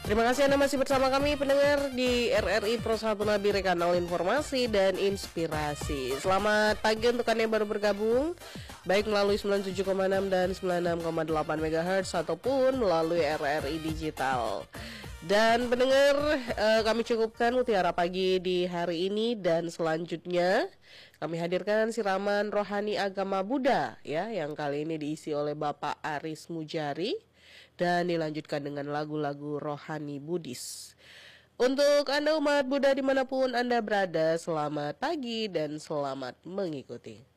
Terima kasih Anda masih bersama kami pendengar di RRI Pro 1 Nabire, kanal informasi dan inspirasi. Selamat pagi untuk Anda yang baru bergabung, baik melalui 97,6 dan 96,8 MHz ataupun melalui RRI Digital. Dan pendengar, kami cukupkan mutiara pagi di hari ini, dan selanjutnya kami hadirkan siraman rohani agama Buddha ya, yang kali ini diisi oleh Bapak Aris Mujari dan dilanjutkan dengan lagu-lagu rohani Buddhis. Untuk Anda umat Buddha dimanapun Anda berada, selamat pagi dan selamat mengikuti.